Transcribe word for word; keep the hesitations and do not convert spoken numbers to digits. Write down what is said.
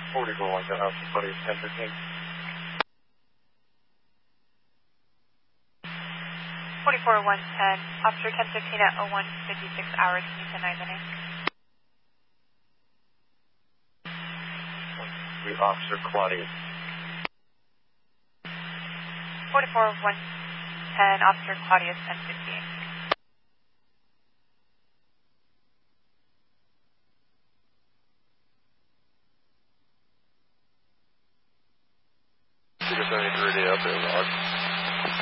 forty-four one ten, Officer Claudius ten fifteen. forty-four one ten, Officer ten fifteen at oh one fifty-six hours, can you ten nine minutes? Officer Claudius. forty-four one ten, Officer Claudius ten fifteen.